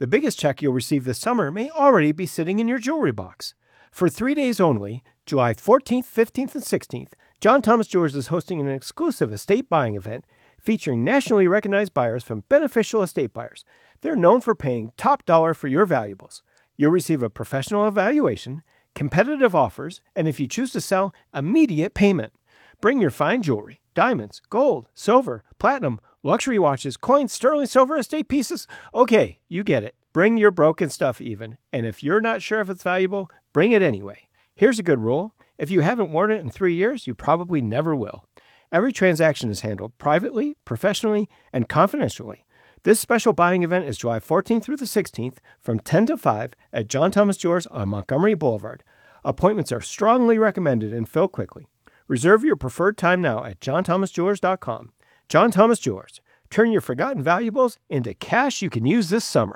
The biggest check you'll receive this summer may already be sitting in your jewelry box. For 3 days only, July 14th, 15th, and 16th, John Thomas Jewelers is hosting an exclusive estate buying event featuring nationally recognized buyers from Beneficial Estate Buyers. They're known for paying top dollar for your valuables. You'll receive a professional evaluation, competitive offers, and if you choose to sell, immediate payment. Bring your fine jewelry, diamonds, gold, silver, platinum, luxury watches, coins, sterling silver, estate pieces. Okay, you get it. Bring your broken stuff even. And if you're not sure if it's valuable, bring it anyway. Here's a good rule. If you haven't worn it in 3 years, you probably never will. Every transaction is handled privately, professionally, and confidentially. This special buying event is July 14th through the 16th from 10 to 5 at John Thomas Jewelers on Montgomery Boulevard. Appointments are strongly recommended and fill quickly. Reserve your preferred time now at johnthomasjewelers.com. John Thomas Jewelers. Turn your forgotten valuables into cash you can use this summer.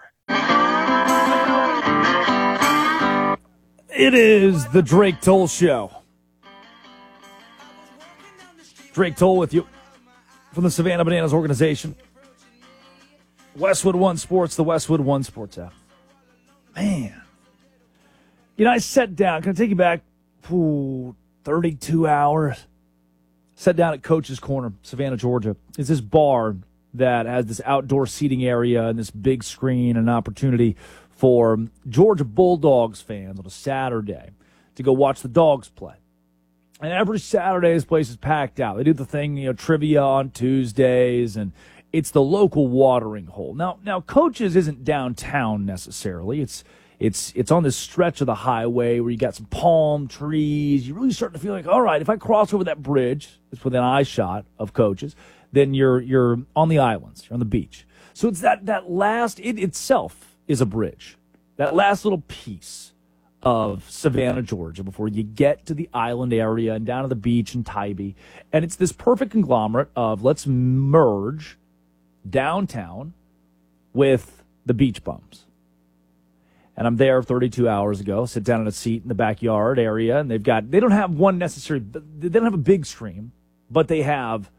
It is the Drake Toll Show. Drake Toll with you from the Savannah Bananas organization. Westwood One Sports, the Westwood One Sports app. Man. I sat down. Can I take you back? 32 hours. Sat down at Coach's Corner, Savannah, Georgia. It's this bar that has this outdoor seating area and this big screen and an opportunity for Georgia Bulldogs fans on a Saturday to go watch the Dogs play. And every Saturday, this place is packed out. They do the thing, trivia on Tuesdays, and it's the local watering hole. Now, Coach's isn't downtown necessarily. It's on this stretch of the highway where you got some palm trees. You're really starting to feel like, all right, if I cross over that bridge, it's within eye shot of Coach's, then you're on the islands, you're on the beach. So it's that last, it itself is a bridge. That last little piece of Savannah, Georgia, before you get to the island area and down to the beach in Tybee. And it's this perfect conglomerate of let's merge downtown with the beach bums. And I'm there 32 hours ago, sit down in a seat in the backyard area, and they don't have they don't have a big screen, but they have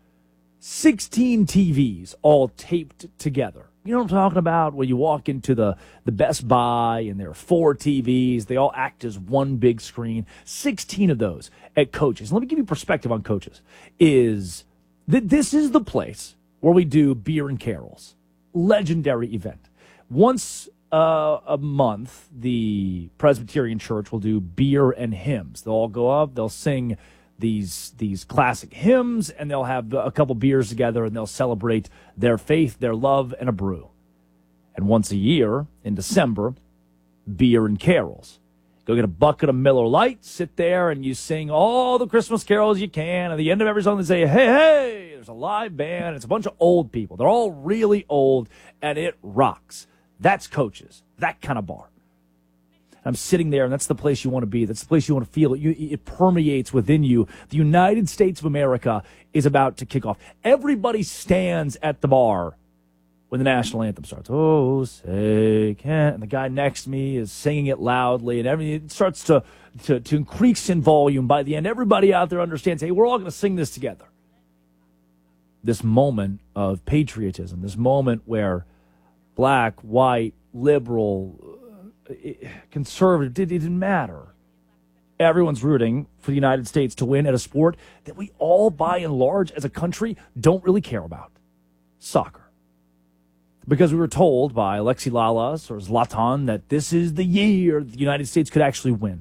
16 TVs all taped together. You know what I'm talking about? Where you walk into the Best Buy and there are 4 TVs. They all act as one big screen. 16 of those at Coach's. Let me give you perspective on Coach's. This is the place where we do beer and carols. Legendary event. Once a month, the Presbyterian Church will do beer and hymns. They'll all go up. They'll sing these classic hymns, and they'll have a couple beers together, and they'll celebrate their faith, their love, and a brew. And once a year, in December, beer and carols. Go get a bucket of Miller Lite, sit there, and you sing all the Christmas carols you can. At the end of every song, they say, hey, hey, there's a live band. It's a bunch of old people. They're all really old, and it rocks. That's Coach's, that kind of bar. I'm sitting there, and that's the place you want to be. That's the place you want to feel. It permeates within you. The United States of America is about to kick off. Everybody stands at the bar when the national anthem starts. Oh, say can't. And the guy next to me is singing it loudly, and everything it starts to increase in volume. By the end, everybody out there understands, hey, we're all going to sing this together. This moment of patriotism, this moment where black, white, liberal, conservative, it didn't matter. Everyone's rooting for the United States to win at a sport that we all, by and large, as a country, don't really care about. Soccer. Because we were told by Alexi Lalas or Zlatan that this is the year the United States could actually win.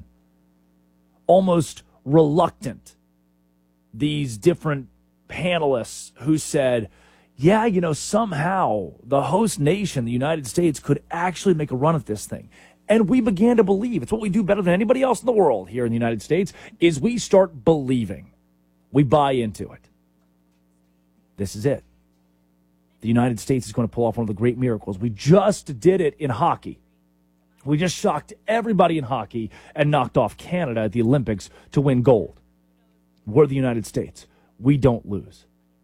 Almost reluctant, these different panelists who said, yeah, somehow the host nation, the United States, could actually make a run at this thing. And we began to believe. It's what we do better than anybody else in the world here in the United States, is we start believing. We buy into it. This is it. The United States is going to pull off one of the great miracles. We just did it in hockey. We just shocked everybody in hockey and knocked off Canada at the Olympics to win gold. We're the United States. We don't lose.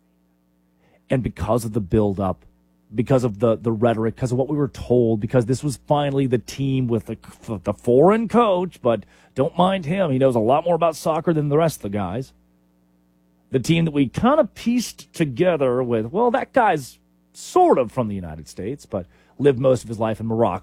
And because of the build-up, because of the rhetoric, because of what we were told, because this was finally the team with the foreign coach, but don't mind him. He knows a lot more about soccer than the rest of the guys. The team that we kind of pieced together with, well, that guy's sort of from the United States, but lived most of his life in Morocco.